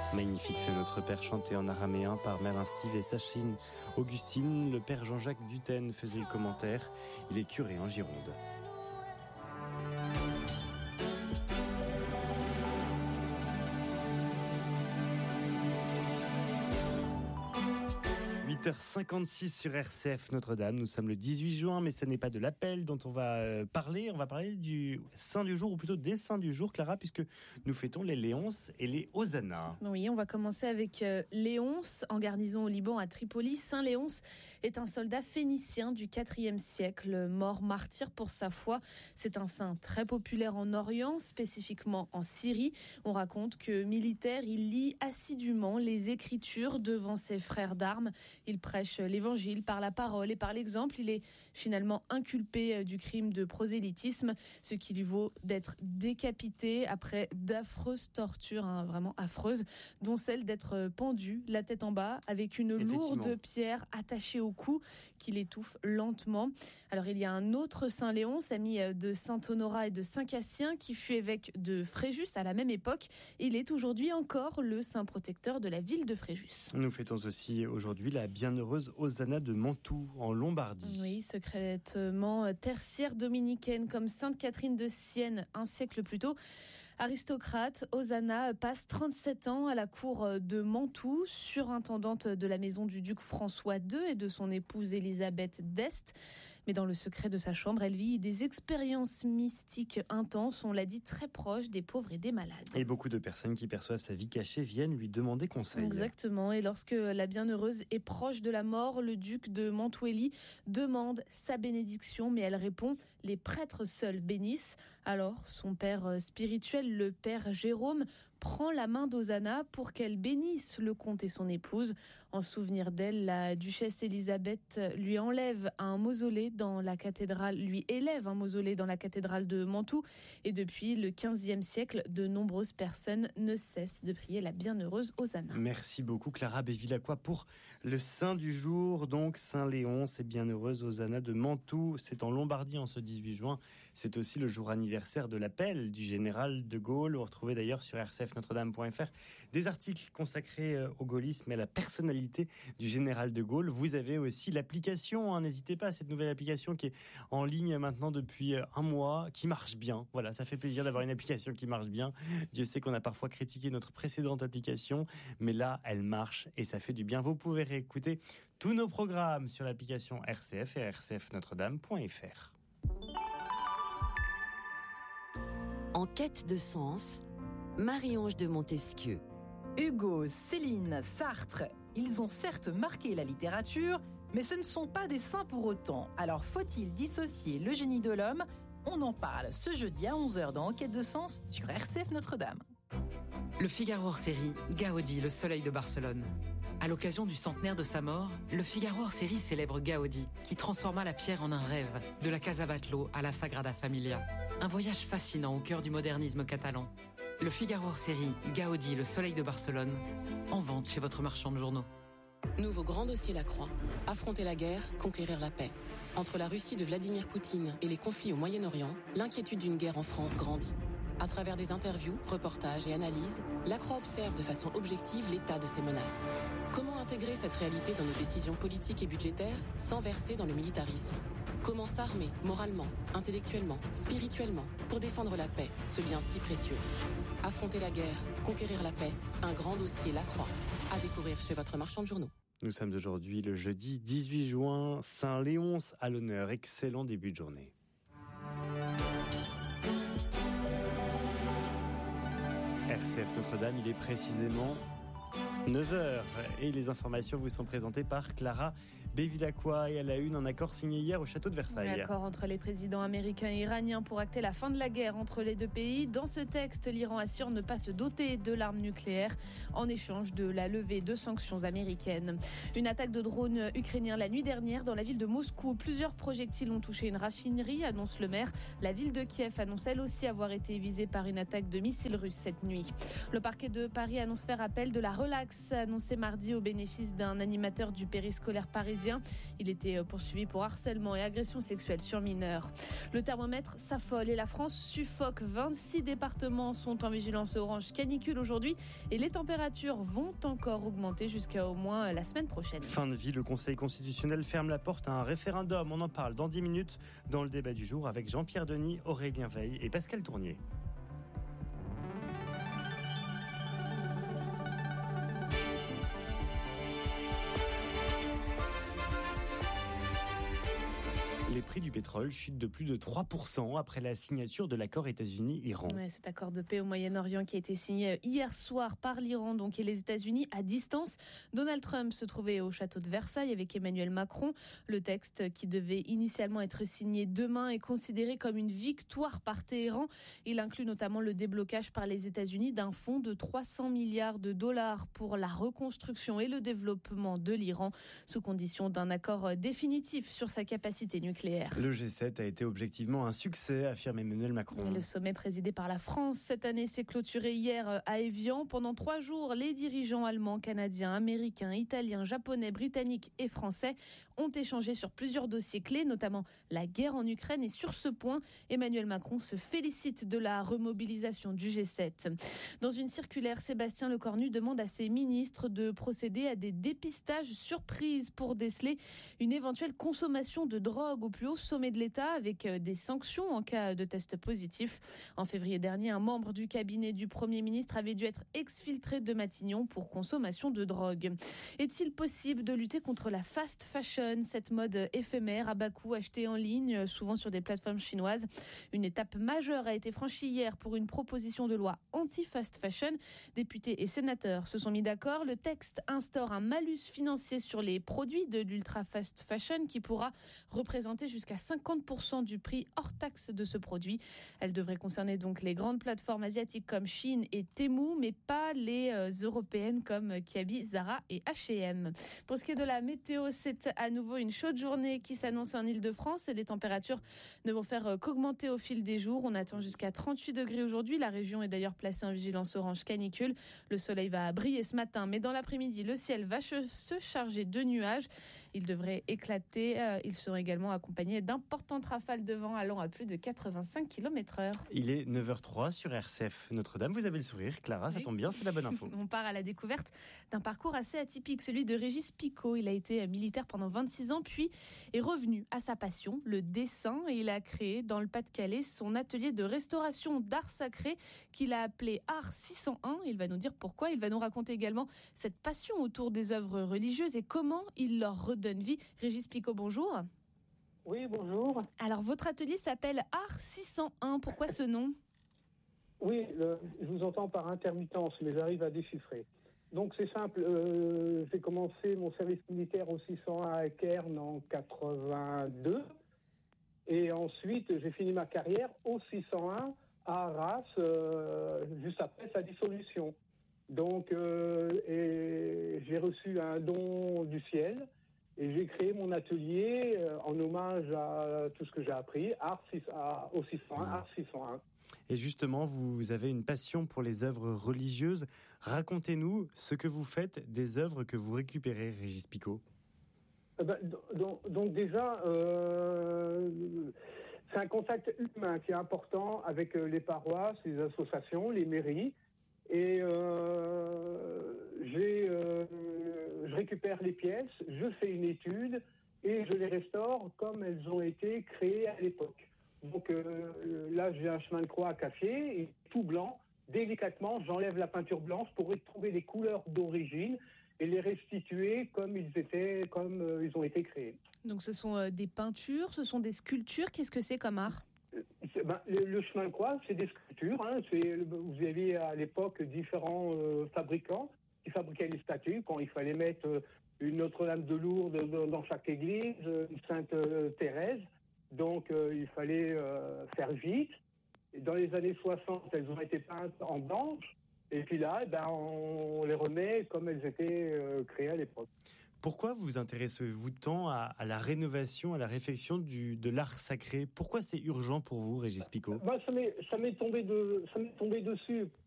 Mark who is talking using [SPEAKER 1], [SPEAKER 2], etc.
[SPEAKER 1] Magnifique ce Notre Père chanté en araméen par Merlin Steve et Sachine Augustine. Le père Jean-Jacques Dutaine faisait le commentaire. Il est curé en Gironde. 8h56 sur RCF Notre-Dame. Nous sommes le 18 juin, mais ce n'est pas de l'appel dont on va parler. On va parler du saint du jour, ou plutôt des saints du jour, Clara, puisque nous fêtons les Léonces et les Hosanna.
[SPEAKER 2] Oui, on va commencer avec Léonce, en garnison au Liban à Tripoli. Saint Léonce est un soldat phénicien du IVe siècle, mort martyr pour sa foi. C'est un saint très populaire en Orient, spécifiquement en Syrie. On raconte que militaire, il lit assidûment les Écritures devant ses frères d'armes. Il prêche l'évangile par la parole et par l'exemple. Il est finalement inculpé du crime de prosélytisme, ce qui lui vaut d'être décapité après d'affreuses tortures, vraiment affreuses, dont celle d'être pendu, la tête en bas, avec une lourde pierre attachée au cou qui l'étouffe lentement. Alors il y a un autre Saint Léonce, ami de Saint Honorat et de Saint Cassien, qui fut évêque de Fréjus à la même époque. Il est aujourd'hui encore le saint protecteur de la ville de Fréjus.
[SPEAKER 1] Nous fêtons aussi aujourd'hui la bienheureuse Hosanna de Mantoue, en Lombardie.
[SPEAKER 2] Oui, secrètement tertiaire dominicaine, comme Sainte Catherine de Sienne un siècle plus tôt. Aristocrate, Hosanna passe 37 ans à la cour de Mantoue, surintendante de la maison du duc François II et de son épouse Élisabeth d'Este. Mais dans le secret de sa chambre, elle vit des expériences mystiques intenses, on l'a dit, très proches des pauvres et des malades.
[SPEAKER 1] Et beaucoup de personnes qui perçoivent sa vie cachée viennent lui demander conseil.
[SPEAKER 2] Exactement, et lorsque la bienheureuse est proche de la mort, le duc de Mantueli demande sa bénédiction, mais elle répond « Les prêtres seuls bénissent ». Alors, son père spirituel, le père Jérôme, prend la main d'Hosanna pour qu'elle bénisse le comte et son épouse. En souvenir d'elle, la duchesse Élisabeth lui élève un mausolée dans la cathédrale de Mantoue. Et depuis le XVe siècle, de nombreuses personnes ne cessent de prier la bienheureuse Hosanna.
[SPEAKER 1] Merci beaucoup Clara Bévilacqua pour le saint du jour, donc Saint Léonce et bienheureuse Hosanna de Mantoue. C'est en Lombardie en ce 18 juin. C'est aussi le jour anniversaire de l'appel du général de Gaulle. Vous retrouvez d'ailleurs sur rcfnotredame.fr des articles consacrés au gaullisme et à la personnalité du général de Gaulle. Vous avez aussi l'application, n'hésitez pas à cette nouvelle application qui est en ligne maintenant depuis un mois, qui marche bien. Voilà, ça fait plaisir d'avoir une application qui marche bien. Dieu sait qu'on a parfois critiqué notre précédente application, mais là, elle marche et ça fait du bien. Vous pouvez réécouter tous nos programmes sur l'application RCF et rcfnotredame.fr.
[SPEAKER 3] En quête de sens, Marie-Ange de Montesquieu.
[SPEAKER 4] Hugo, Céline, Sartre, ils ont certes marqué la littérature, mais ce ne sont pas des saints pour autant. Alors faut-il dissocier le génie de l'homme ? On en parle ce jeudi à 11h dans En quête de sens sur RCF Notre-Dame.
[SPEAKER 5] Le Figaro hors série, Gaudi, le soleil de Barcelone. À l'occasion du centenaire de sa mort, le Figaro hors série célèbre Gaudi, qui transforma la pierre en un rêve, de la Casa Batlló à la Sagrada Familia. Un voyage fascinant au cœur du modernisme catalan. Le Figaro hors série, Gaudi, le soleil de Barcelone, en vente chez votre marchand de journaux.
[SPEAKER 6] Nouveau grand dossier La Croix. Affronter la guerre, conquérir la paix. Entre la Russie de Vladimir Poutine et les conflits au Moyen-Orient, l'inquiétude d'une guerre en France grandit. À travers des interviews, reportages et analyses, La Croix observe de façon objective l'état de ces menaces. Comment intégrer cette réalité dans nos décisions politiques et budgétaires sans verser dans le militarisme ? Comment s'armer moralement, intellectuellement, spirituellement pour défendre la paix, ce bien si précieux ? Affronter la guerre, conquérir la paix, un grand dossier La Croix. À découvrir chez votre marchand de journaux.
[SPEAKER 1] Nous sommes aujourd'hui le jeudi 18 juin, Saint Léonce à l'honneur. Excellent début de journée. RCF Notre-Dame, il est précisément 9h et les informations vous sont présentées par Clara Bévilacqua et à la une, un accord signé hier au château de Versailles.
[SPEAKER 2] Un accord entre les présidents américains et iraniens pour acter la fin de la guerre entre les deux pays. Dans ce texte, l'Iran assure ne pas se doter de l'arme nucléaire en échange de la levée de sanctions américaines. Une attaque de drones ukrainiens la nuit dernière dans la ville de Moscou. Plusieurs projectiles ont touché une raffinerie, annonce le maire. La ville de Kiev annonce elle aussi avoir été visée par une attaque de missiles russes cette nuit. Le parquet de Paris annonce faire appel de la relax annoncé mardi au bénéfice d'un animateur du périscolaire parisien. Il était poursuivi pour harcèlement et agression sexuelle sur mineurs. Le thermomètre s'affole et la France suffoque. 26 départements sont en vigilance orange canicule aujourd'hui et les températures vont encore augmenter jusqu'à au moins la semaine prochaine.
[SPEAKER 1] Fin de vie, le Conseil constitutionnel ferme la porte à un référendum. On en parle dans 10 minutes dans le débat du jour avec Jean-Pierre Denis, Aurélien Veil et Pascal Tournier. Les prix du pétrole chutent de plus de 3% après la signature de l'accord États-Unis-Iran.
[SPEAKER 2] Ouais, cet accord de paix au Moyen-Orient qui a été signé hier soir par l'Iran et les États-Unis à distance. Donald Trump se trouvait au château de Versailles avec Emmanuel Macron. Le texte qui devait initialement être signé demain est considéré comme une victoire par Téhéran. Il inclut notamment le déblocage par les États-Unis d'un fonds de 300 milliards de dollars pour la reconstruction et le développement de l'Iran, sous condition d'un accord définitif sur sa capacité nucléaire.
[SPEAKER 1] Le G7 a été objectivement un succès, affirme Emmanuel Macron.
[SPEAKER 2] Et le sommet présidé par la France cette année s'est clôturé hier à Évian. Pendant 3 jours, les dirigeants allemands, canadiens, américains, italiens, japonais, britanniques et français ont échangé sur plusieurs dossiers clés, notamment la guerre en Ukraine. Et sur ce point, Emmanuel Macron se félicite de la remobilisation du G7. Dans une circulaire, Sébastien Lecornu demande à ses ministres de procéder à des dépistages surprises pour déceler une éventuelle consommation de drogue au plus haut sommet de l'État avec des sanctions en cas de test positif. En février dernier, un membre du cabinet du Premier ministre avait dû être exfiltré de Matignon pour consommation de drogue. Est-il possible de lutter contre la fast fashion, cette mode éphémère à bas coût achetée en ligne, souvent sur des plateformes chinoises? Une étape majeure a été franchie hier pour une proposition de loi anti-fast fashion. Députés et sénateurs se sont mis d'accord. Le texte instaure un malus financier sur les produits de l'ultra fast fashion qui pourra représenter jusqu'à 50% du prix hors taxe de ce produit. Elle devrait concerner donc les grandes plateformes asiatiques comme Shein et Temu, mais pas les européennes comme Kiabi, Zara et H&M. Pour ce qui est de la météo, c'est à nouveau une chaude journée qui s'annonce en Île-de-France et les températures ne vont faire qu'augmenter au fil des jours. On attend jusqu'à 38 degrés aujourd'hui. La région est d'ailleurs placée en vigilance orange canicule. Le soleil va briller ce matin, mais dans l'après-midi, le ciel va se charger de nuages. Il devrait éclater. Ils seront également accompagnés d'importantes rafales de vent allant à plus de 85 km/h.
[SPEAKER 1] Il est 9h03 sur RCF Notre-Dame. Vous avez le sourire, Clara, ça tombe bien, c'est la bonne info.
[SPEAKER 2] On part à la découverte d'un parcours assez atypique, celui de Régis Picot. Il a été militaire pendant 26 ans, puis est revenu à sa passion, le dessin, et il a créé dans le Pas-de-Calais son atelier de restauration d'art sacré qu'il a appelé Art 601. Il va nous dire pourquoi. Il va nous raconter également cette passion autour des œuvres religieuses et comment il leur redonne vie. Régis Picot, bonjour.
[SPEAKER 7] Oui, bonjour.
[SPEAKER 2] Alors, votre atelier s'appelle Art 601. Pourquoi ce nom ?
[SPEAKER 7] Oui, je vous entends par intermittence, mais j'arrive à déchiffrer. Donc, c'est simple. J'ai commencé mon service militaire au 601 à Cairns en 82. Et ensuite, j'ai fini ma carrière au 601 à Arras, juste après sa dissolution. Donc, et j'ai reçu un don du ciel. Et j'ai créé mon atelier en hommage à tout ce que j'ai appris, au 601, Art 601.
[SPEAKER 1] Et justement, vous avez une passion pour les œuvres religieuses. Racontez-nous ce que vous faites des œuvres que vous récupérez, Régis Picot.
[SPEAKER 7] Donc déjà, c'est un contact humain qui est important avec les paroisses, les associations, les mairies. Et je récupère les pièces, je fais une étude et je les restaure comme elles ont été créées à l'époque. Donc là, j'ai un chemin de croix à Caffier, et tout blanc. Délicatement, j'enlève la peinture blanche pour retrouver les couleurs d'origine et les restituer comme ils ont été créés.
[SPEAKER 2] Donc ce sont des peintures, ce sont des sculptures. Qu'est-ce que c'est comme art ?
[SPEAKER 7] Le chemin de croix, c'est des sculptures. Vous aviez à l'époque différents fabricants qui fabriquaient les statues quand il fallait mettre une Notre-Dame de Lourdes dans chaque église, une Sainte Thérèse. Donc il fallait faire vite. Et dans les années 60, elles ont été peintes en blanche. Et puis là, on les remet comme elles étaient créées à l'époque.
[SPEAKER 1] Pourquoi vous intéressez-vous tant à la rénovation, à la réfection de l'art sacré ? Pourquoi c'est urgent pour vous, Régis Picot ?
[SPEAKER 7] Ça m'est tombé dessus